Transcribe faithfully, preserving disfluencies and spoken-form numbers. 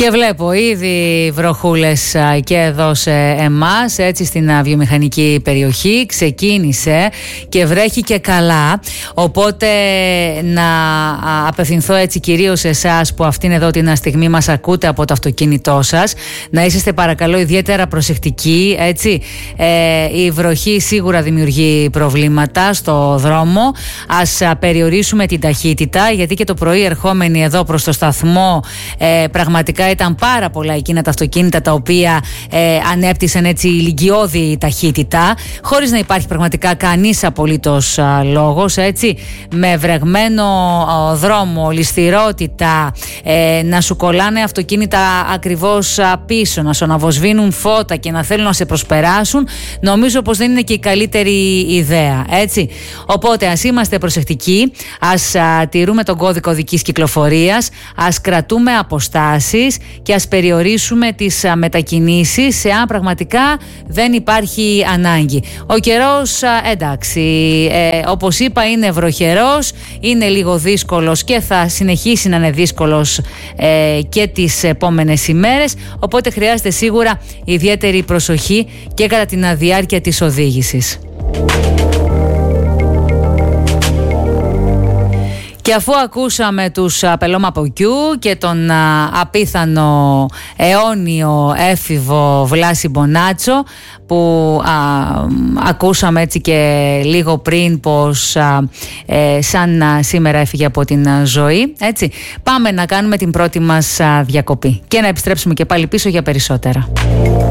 Και βλέπω ήδη βροχούλες και εδώ σε εμάς, έτσι στην βιομηχανική περιοχή. Ξεκίνησε και βρέχει και καλά. Οπότε να απευθυνθώ έτσι κυρίως σε εσάς που αυτήν εδώ την στιγμή μας ακούτε από το αυτοκίνητό σας. Να είσαστε παρακαλώ ιδιαίτερα προσεκτικοί, έτσι. Ε, η βροχή σίγουρα δημιουργεί προβλήματα στο δρόμο. Ας περιορίσουμε την ταχύτητα, γιατί και το πρωί ερχόμενοι εδώ προς το σταθμό ε, πραγματικά ήταν πάρα πολλά εκείνα τα αυτοκίνητα τα οποία ε, ανέπτυσαν έτσι ηλικιώδη ταχύτητα, χωρίς να υπάρχει πραγματικά κανείς απολύτως α, λόγος, έτσι, με βρεγμένο α, δρόμο, ληστηρότητα, ε, να σου κολλάνε αυτοκίνητα ακριβώς α, πίσω, να σου αναβοσβήνουν φώτα και να θέλουν να σε προσπεράσουν. Νομίζω πως δεν είναι και η καλύτερη ιδέα, έτσι. Οπότε ας είμαστε προσεκτικοί, ας α, τηρούμε τον κώδικο οδικής κυκλοφορίας, ας κρατούμε αποστάσεις και ας περιορίσουμε τις α, μετακινήσεις εάν πραγματικά δεν υπάρχει ανάγκη. Ο καιρός, α, εντάξει, ε, όπως είπα, είναι βροχερός, είναι λίγο δύσκολος και θα συνεχίσει να είναι δύσκολος ε, και τις επόμενες ημέρες, οπότε χρειάζεται σίγουρα ιδιαίτερη προσοχή και κατά την διάρκεια της οδήγησης. Και αφού ακούσαμε τους Πελώμα Ποκιού και τον α, απίθανο αιώνιο έφηβο Βλάση Μπονάτσο που α, ακούσαμε έτσι και λίγο πριν πως α, ε, σαν α, σήμερα έφυγε από την α, ζωή, έτσι, πάμε να κάνουμε την πρώτη μας α, διακοπή και να επιστρέψουμε και πάλι πίσω για περισσότερα.